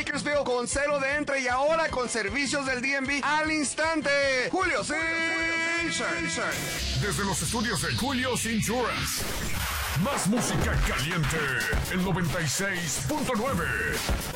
Bakersfield con cero de entre y ahora con servicios del DMV al instante. Julio Insurance. Desde los estudios de Julio's Insurance. Más música caliente. El 96.9.